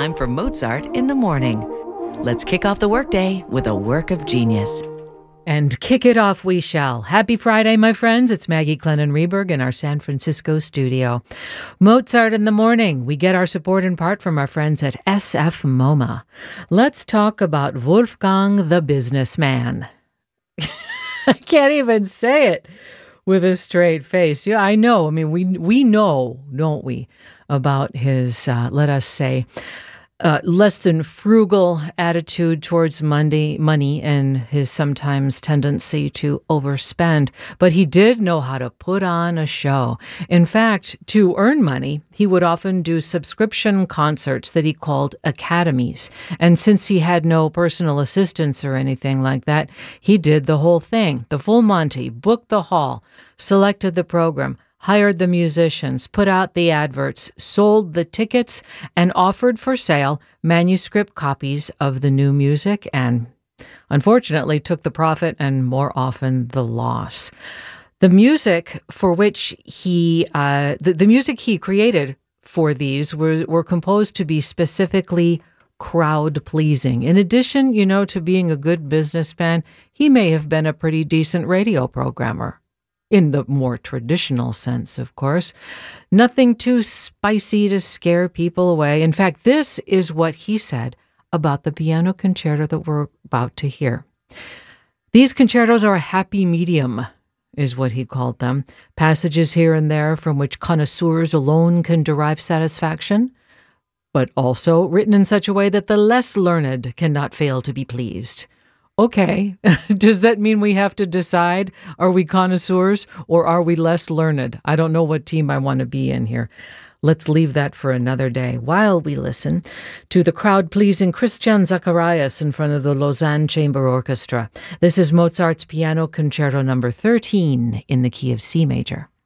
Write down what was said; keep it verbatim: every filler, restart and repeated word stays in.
time for Mozart in the Morning. Let's kick off the workday with a work of genius. And kick it off we shall. Happy Friday, my friends. It's Maggie Glennon Reberg in our San Francisco studio. Mozart in the Morning. We get our support in part from our friends at S F MoMA. Let's talk about Wolfgang the Businessman. I can't even say it with a straight face. Yeah, I know. I mean, we we know, don't we, about his, uh, let us say, Uh, less than frugal attitude towards money, money and his sometimes tendency to overspend. But he did know how to put on a show. In fact, to earn money, he would often do subscription concerts that he called academies. And since he had no personal assistants or anything like that, he did the whole thing, the full Monty, booked the hall, selected the program, hired the musicians, put out the adverts, sold the tickets, and offered for sale manuscript copies of the new music, and unfortunately took the profit and more often the loss. The music for which he, uh, the, the music he created for these were, were composed to be specifically crowd-pleasing. In addition, you know, to being a good businessman, he may have been a pretty decent radio programmer. In the more traditional sense, of course. Nothing too spicy to scare people away. In fact, this is what he said about the piano concerto that we're about to hear. These concertos are a happy medium, is what he called them. Passages here and there from which connoisseurs alone can derive satisfaction, but also written in such a way that the less learned cannot fail to be pleased. Okay, does that mean we have to decide, are we connoisseurs or are we less learned? I don't know what team I want to be in here. Let's leave that for another day while we listen to the crowd-pleasing Christian Zacharias in front of the Lausanne Chamber Orchestra. This is Mozart's Piano Concerto number thirteen in the key of C major.